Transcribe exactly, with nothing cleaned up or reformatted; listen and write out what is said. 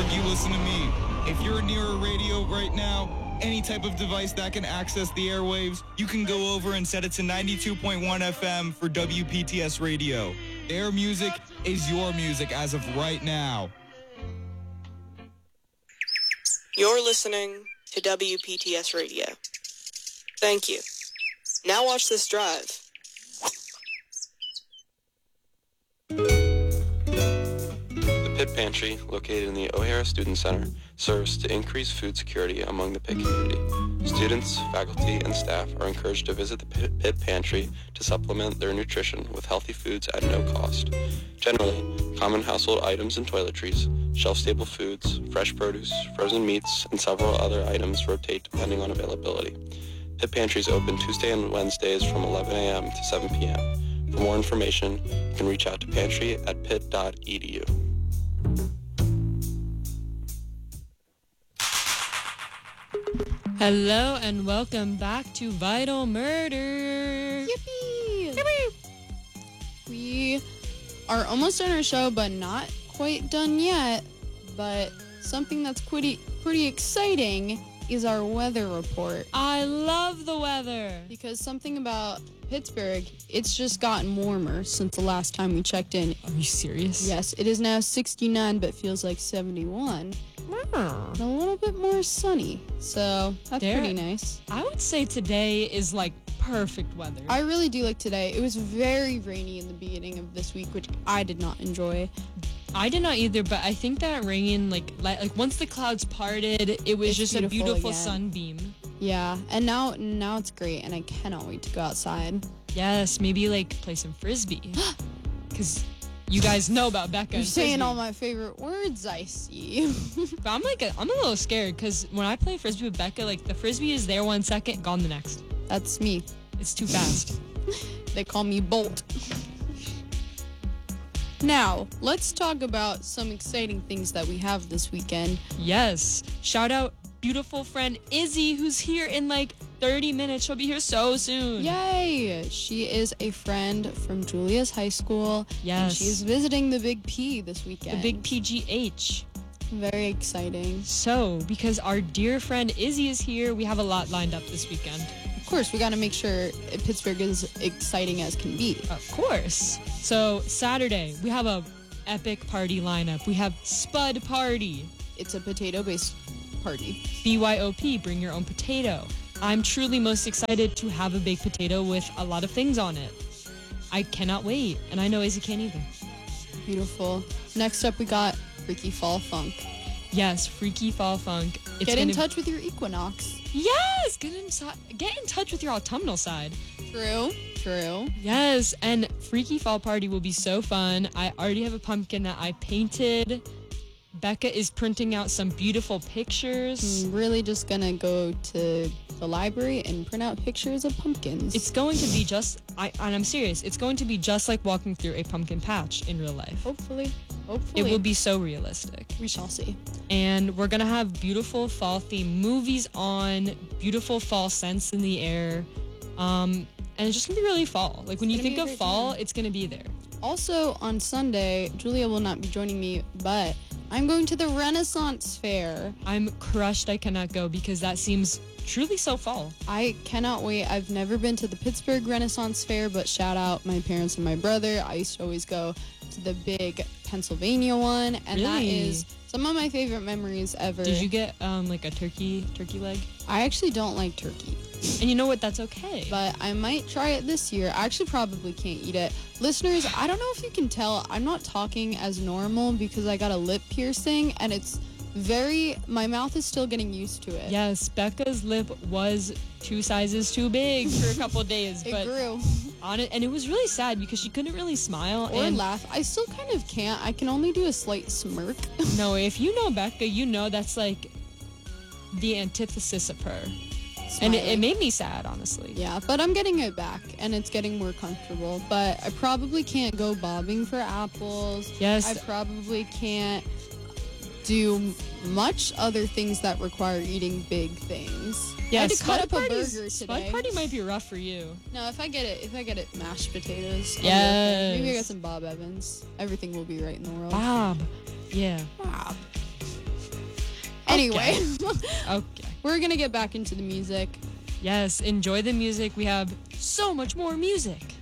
Pittsburgh, you listen to me. If you're near a radio right now, any type of device that can access the airwaves, you can go over and set it to ninety-two point one F M for W P T S Radio. Their music is your music as of right now. You're listening to W P T S Radio. Thank you. Now watch this drive. The Pitt Pantry, located in the O'Hara Student Center, serves to increase food security among the Pitt community. Students, faculty, and staff are encouraged to visit the Pitt, Pitt Pantry to supplement their nutrition with healthy foods at no cost. Generally, common household items and toiletries, shelf-stable foods, fresh produce, frozen meats, and several other items rotate depending on availability. Pitt Pantry is open Tuesday and Wednesdays from eleven a.m. to seven p.m. For more information, you can reach out to pantry at pitt dot e d u. Hello and welcome back to Vital Murder. Yippee! Yippee! We are almost done our show, but not quite done yet. But something that's pretty pretty exciting is our weather report. I love the weather. Because something about Pittsburgh, it's just gotten warmer since the last time we checked in. Are you serious? Yes, it is now sixty-nine, but feels like seventy-one. And a little bit more sunny, so that's There- pretty nice. I would say today is like perfect weather. I really do like today. It was very rainy in the beginning of this week, which I did not enjoy. I did not either, but I think that rain, like, li- like once the clouds parted, it was It's just a beautiful beautiful again. sunbeam. Yeah, and now now it's great, and I cannot wait to go outside. Yes, maybe like play some frisbee, because you guys know about Becca. You're and saying frisbee. all my favorite words, I see. But I'm like, a, I'm a little scared because when I play frisbee with Becca, like the frisbee is there one second, gone the next. That's me. It's too fast. They call me Bolt. Now, let's talk about some exciting things that we have this weekend. Yes. Shout out beautiful friend Izzy, who's here in like thirty minutes. She'll be here so soon. Yay! She is a friend from Julia's high school. Yes. And she's visiting the Big P this weekend. The big P G H. Very exciting. So, because our dear friend Izzy is here, we have a lot lined up this weekend. Of course, we got to make sure Pittsburgh is exciting as can be. Of course. So, Saturday, we have a epic party lineup. We have Spud Party. It's a potato-based party. B Y O P, bring your own potato. I'm truly most excited to have a baked potato with a lot of things on it. I cannot wait, and I know Izzy can't either. Beautiful. Next up, we got Freaky Fall Funk. Yes, Freaky Fall Funk. It's Get in gonna- touch with your equinox. Yes, get in, get in touch with your autumnal side. True. True. Yes, and Freaky Fall Party will be so fun. I already have a pumpkin that I painted. Becca is printing out some beautiful pictures. I'm really just gonna go to the library and print out pictures of pumpkins. It's going to be just, I, and I'm serious, it's going to be just like walking through a pumpkin patch in real life. Hopefully. Hopefully. It will be so realistic. We shall see. And we're going to have beautiful fall themed movies on, beautiful fall scents in the air. Um, and it's just going to be really fall. Like when you gonna think be a of great fall, time. it's going to be there. Also, on Sunday, Julia will not be joining me, but I'm going to the Renaissance Fair. I'm crushed I cannot go because that seems truly so fall. I cannot wait. I've never been to the Pittsburgh Renaissance Fair, but shout out my parents and my brother. I used to always go to the big Pennsylvania one, and that Really? is some of my favorite memories ever. Did you get um like a turkey turkey leg? I actually don't like turkey, And you know what? That's okay. but I might try it this year. I actually probably can't eat it. Listeners, I don't know if you can tell, I'm not talking as normal because I got a lip piercing, and it's very, my mouth is still getting used to it. Yes, Becca's lip was two sizes too big for a couple days, It but grew. on it, and it was really sad because she couldn't really smile. Or and laugh. I still kind of can't. I can only do a slight smirk. no, if you know Becca, you know that's like the antithesis of her, and it, it Smiling. made me sad, honestly. Yeah, but I'm getting it back, and it's getting more comfortable. But I probably can't go bobbing for apples. Yes. I probably can't do much other things that require eating big things. I Yeah, had to cut Spud up a Party's- burger Spud today. Party might be rough for you. No, if I get it, if I get it mashed potatoes. I'll be Yes. okay. Maybe I get some Bob Evans. Everything will be right in the world. Bob. Yeah. Bob. Anyway, Okay. we're gonna get back into the music. Yes, enjoy the music. We have so much more music.